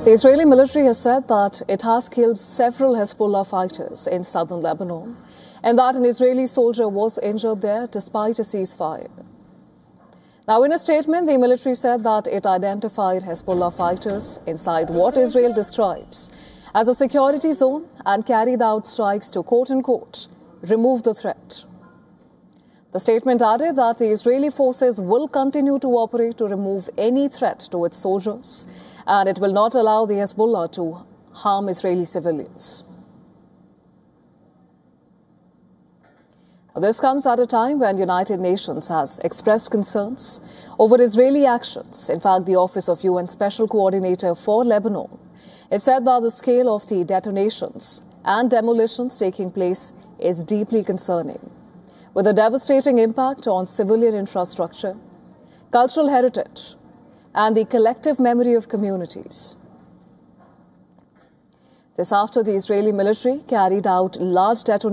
The Israeli military has said that it has killed several Hezbollah fighters in southern Lebanon and that an Israeli soldier was injured there despite a ceasefire. Now, in a statement, the military said that it identified Hezbollah fighters inside what Israel describes as a security zone and carried out strikes to, quote-unquote, remove the threat. The statement added that the Israeli forces will continue to operate to remove any threat to its soldiers, and it will not allow the Hezbollah to harm Israeli civilians. This comes at a time when United Nations has expressed concerns over Israeli actions. In fact, the Office of UN Special Coordinator for Lebanon, it said that the scale of the detonations and demolitions taking place is deeply concerning, with a devastating impact on civilian infrastructure, cultural heritage, and the collective memory of communities. This after the Israeli military carried out large detonations